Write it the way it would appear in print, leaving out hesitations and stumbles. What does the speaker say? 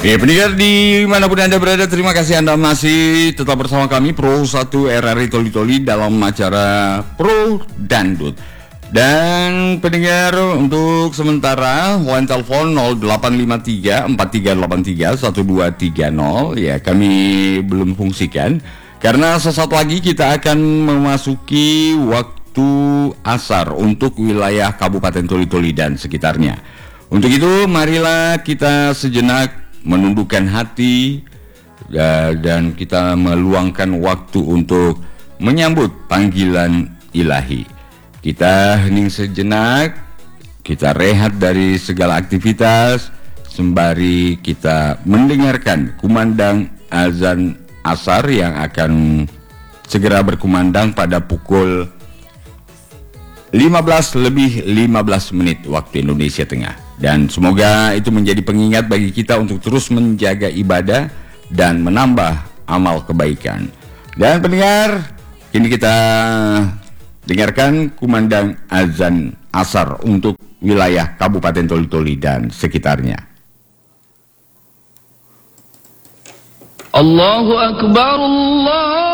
Ya, pendengar dimanapun Anda berada, terima kasih Anda masih tetap bersama kami Pro 1 RRI Toli-Toli dalam acara Pro Dangdut. Dan pendengar, untuk sementara line telepon 0853 4383 1230 ya kami belum fungsikan karena sesaat lagi kita akan memasuki waktu asar untuk wilayah Kabupaten Toli-Toli dan sekitarnya. Untuk itu marilah kita sejenak menundukkan hati dan kita meluangkan waktu untuk menyambut panggilan ilahi. Kita hening sejenak, kita rehat dari segala aktivitas sembari kita mendengarkan kumandang azan asar yang akan segera berkumandang pada pukul 15:15 waktu Indonesia Tengah. Dan semoga itu menjadi pengingat bagi kita untuk terus menjaga ibadah dan menambah amal kebaikan. Dan pendengar, kini kita dengarkan kumandang azan asar untuk wilayah Kabupaten Toli-Toli dan sekitarnya. Allahu Akbar, Allah.